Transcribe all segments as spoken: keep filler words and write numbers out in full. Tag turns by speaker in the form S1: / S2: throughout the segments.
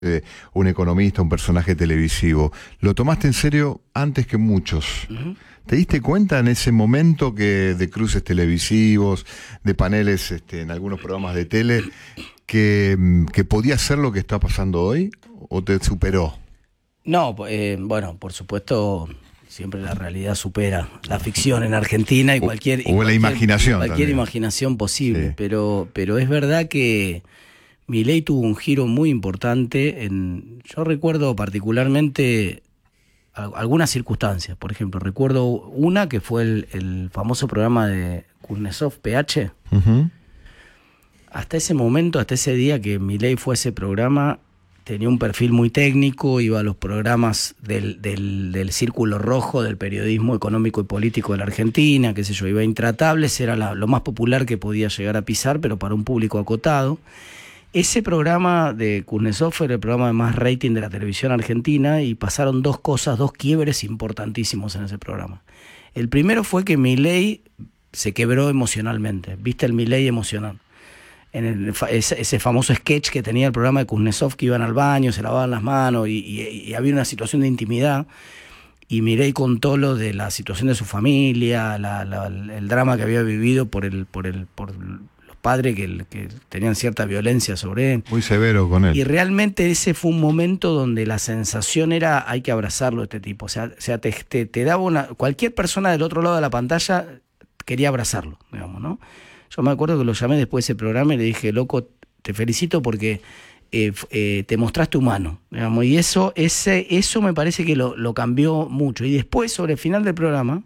S1: Eh, un economista, un personaje televisivo. Lo tomaste en serio antes que muchos. Uh-huh. ¿Te diste cuenta en ese momento que de cruces televisivos, de paneles este, en algunos programas de tele, que, que podía ser lo que está pasando hoy? ¿O te superó?
S2: No, eh, bueno, por supuesto, siempre la realidad supera la ficción en Argentina y cualquier...
S1: O,
S2: y
S1: o
S2: cualquier,
S1: la imaginación
S2: Cualquier
S1: también.
S2: imaginación posible,
S1: Sí.
S2: pero, pero es verdad que Milei tuvo un giro muy importante. En, yo recuerdo particularmente algunas circunstancias. Por ejemplo, recuerdo una que fue el, el famoso programa de Kuznetsov P H.
S1: Uh-huh.
S2: Hasta ese momento, hasta ese día que Milei fue a ese programa, tenía un perfil muy técnico, iba a los programas del, del, del Círculo Rojo, del periodismo económico y político de la Argentina, qué sé yo, iba a Intratables, era la, lo más popular que podía llegar a pisar, pero para un público acotado. Ese programa de Kuznetsov era el programa de más rating de la televisión argentina y pasaron dos cosas, dos quiebres importantísimos en ese programa. El primero fue que Milei se quebró emocionalmente, viste el Milei emocional. En el, ese, ese famoso sketch que tenía el programa de Kuznetsov, que iban al baño, se lavaban las manos y, y, y había una situación de intimidad, y Milei contó lo de la situación de su familia, la, la, el drama que había vivido por el por el por los padres que, que tenían cierta violencia sobre él.
S1: Muy severo con él.
S2: Y realmente ese fue un momento donde la sensación era hay que abrazarlo a este tipo. O sea, o sea te, te, te daba una... Cualquier persona del otro lado de la pantalla quería abrazarlo, digamos, ¿no? Yo me acuerdo que lo llamé después de ese programa y le dije, loco, te felicito porque eh, eh, te mostraste humano, digamos, y eso, ese, eso me parece que lo, lo cambió mucho. Y después, sobre el final del programa,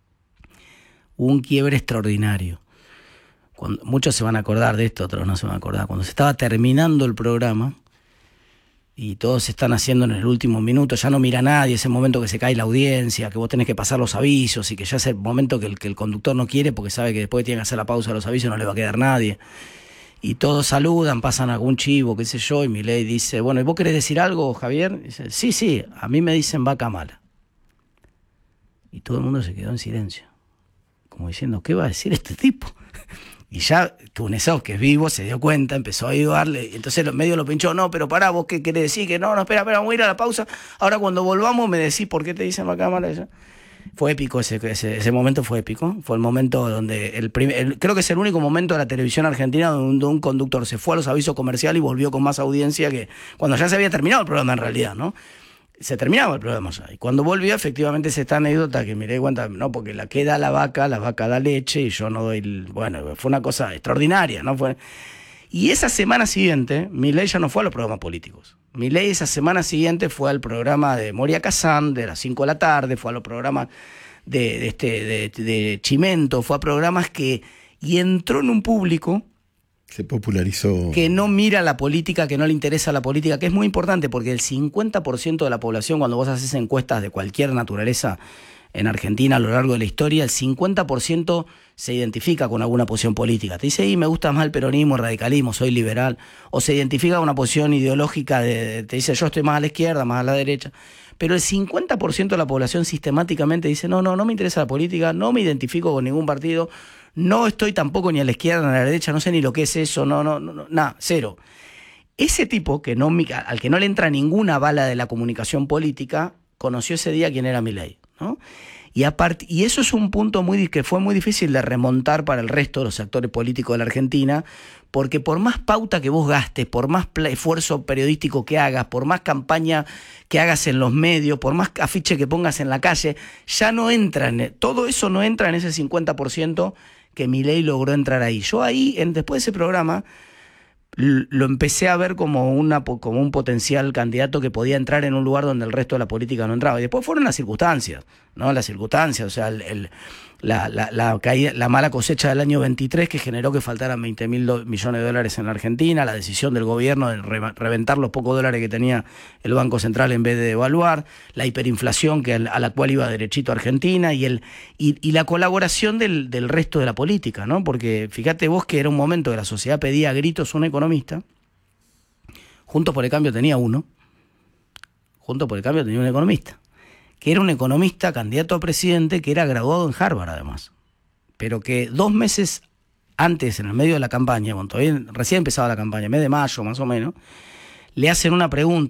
S2: hubo un quiebre extraordinario. Cuando, muchos se van a acordar de esto, otros no se van a acordar. Cuando se estaba terminando el programa y todos se están haciendo en el último minuto, ya no mira nadie, ese momento que se cae la audiencia, que vos tenés que pasar los avisos y que ya es el momento que el, que el conductor no quiere porque sabe que después tiene que hacer la pausa de los avisos y no le va a quedar nadie. Y todos saludan, pasan algún chivo, qué sé yo, y Milei dice, bueno, ¿y vos querés decir algo, Javier? Y dice, sí, sí, a mí me dicen vaca mala. Y todo el mundo se quedó en silencio, como diciendo, ¿qué va a decir este tipo? Y ya Kuznetsov, que es vivo, se dio cuenta, empezó a ayudarle, y entonces los medios lo pinchó, no, pero pará, vos qué querés decir, que no, no, espera, espera, vamos a ir a la pausa, ahora cuando volvamos me decís por qué te dicen la cámara. Fue épico ese, ese, ese momento, fue épico, fue el momento donde, el, primer, el creo que es el único momento de la televisión argentina donde un conductor se fue a los avisos comerciales y volvió con más audiencia que cuando ya se había terminado el programa en realidad, ¿no? Se terminaba el programa ya. Y cuando volvió, efectivamente, es esta anécdota que miré cuenta, no, porque la que da la vaca, la vaca da leche y yo no doy. El, bueno, fue una cosa extraordinaria, ¿no? Fue. Y esa semana siguiente, Milei ya no fue a los programas políticos. Milei esa semana siguiente fue al programa de Moria Kazan, de las cinco de la tarde, fue a los programas de, de, este, de, de Chimento, fue a programas que. Y entró en un público.
S3: Se popularizó.
S2: Que no mira la política, que no le interesa la política, que es muy importante porque el cincuenta por ciento de la población, cuando vos haces encuestas de cualquier naturaleza en Argentina a lo largo de la historia, el cincuenta por ciento se identifica con alguna posición política. Te dice, y me gusta más el peronismo, el radicalismo, soy liberal. O se identifica con una posición ideológica, de, te dice, yo estoy más a la izquierda, más a la derecha. Pero el cincuenta por ciento de la población sistemáticamente dice, no, no, no me interesa la política, no me identifico con ningún partido, no estoy tampoco ni a la izquierda ni a la derecha, no sé ni lo que es eso, no, no, no, nada, cero. Ese tipo, que no, al que no le entra ninguna bala de la comunicación política, conoció ese día quién era Milei, ¿no? Y, apart, y eso es un punto muy que fue muy difícil de remontar para el resto de los actores políticos de la Argentina, porque por más pauta que vos gastes, por más esfuerzo periodístico que hagas, por más campaña que hagas en los medios, por más afiche que pongas en la calle, ya no entra, en, todo eso no entra en ese cincuenta por ciento que Milei logró entrar ahí. Yo ahí, en, después de ese programa, lo empecé a ver como, una, como un potencial candidato que podía entrar en un lugar donde el resto de la política no entraba. Y después fueron las circunstancias, ¿no? Las circunstancias, o sea, el, el, la, la, la, caída, la mala cosecha del año veintitrés que generó que faltaran veinte mil millones de dólares en la Argentina, la decisión del gobierno de re, reventar los pocos dólares que tenía el Banco Central en vez de devaluar, la hiperinflación que, a la cual iba derechito Argentina y, el, y, y la colaboración del, del resto de la política, ¿no? Porque fíjate vos que era un momento que la sociedad pedía a gritos un economista, Juntos por el Cambio tenía uno, Juntos por el Cambio tenía un economista, que era un economista candidato a presidente que era graduado en Harvard además, pero que dos meses antes, en el medio de la campaña, cuando todavía recién empezaba la campaña, mes de mayo más o menos, le hacen una pregunta